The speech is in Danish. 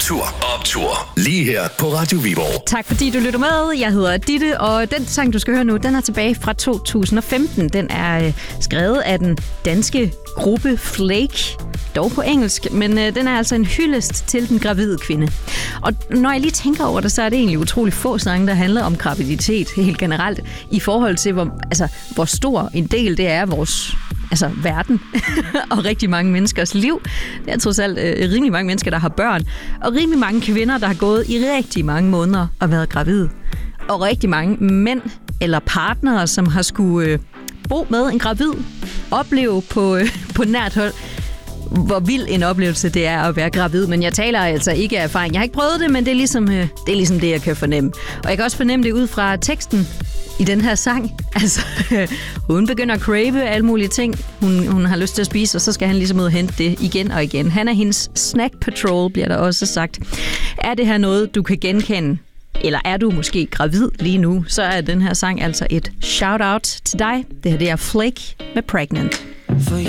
Optur. Lige her på Radio Viborg. Tak fordi du lytter med. Jeg hedder Ditte, og den sang, du skal høre nu, den er tilbage fra 2015. Den er skrevet af den danske gruppe Flake, dog på engelsk, men den er altså en hyldest til den gravide kvinde. Og når jeg lige tænker over det, så er det egentlig utrolig få sange, der handler om graviditet helt generelt, i forhold til, hvor stor en del det er af vores verden og rigtig mange menneskers liv. Det er trods alt rimelig mange mennesker, der har børn, og rimelig mange kvinder, der har gået i rigtig mange måneder og været gravide. Og rigtig mange mænd eller partnere, som har skulle bo med en gravid, opleve på nært hold, hvor vild en oplevelse det er at være gravid. Men jeg taler altså ikke af erfaring. Jeg har ikke prøvet det, men det er ligesom det, jeg kan fornemme. Og jeg kan også fornemme det ud fra teksten i den her sang. Altså, hun begynder at crave alle mulige ting, hun har lyst til at spise, og så skal han ligesom ud og hente det igen og igen. Han er hendes snack patrol, bliver der også sagt. Er det her noget, du kan genkende? Eller er du måske gravid lige nu? Så er den her sang altså et shout-out til dig. Det her det er Flake med Pregnant. For you